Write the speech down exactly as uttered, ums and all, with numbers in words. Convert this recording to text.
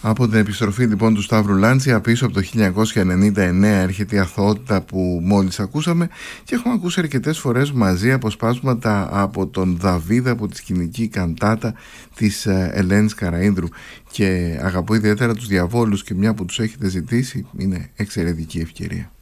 Από την επιστροφή λοιπόν του Σταύρου Λάντσια πίσω από το χίλια εννιακόσια ενενήντα εννέα έρχεται η αθωότητα που μόλις ακούσαμε, και έχουμε ακούσει αρκετές φορές μαζί αποσπάσματα από τον Δαβίδ, από τη σκηνική καντάτα της Ελένης Καραΐνδρου, και αγαπώ ιδιαίτερα τους Διαβόλους, και μια που τους έχετε ζητήσει είναι εξαιρετική ευκαιρία.